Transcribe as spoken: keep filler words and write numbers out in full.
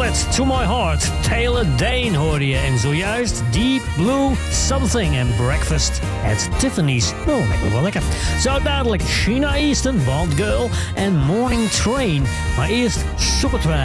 Bullet to My Heart. Taylor Dane hoorde je. En zojuist Deep Blue Something en Breakfast at Tiffany's. Oh, lijkt me wel lekker. Zo dadelijk Sheena Easton, Bond Girl en Morning Train. Maar eerst Supertramp.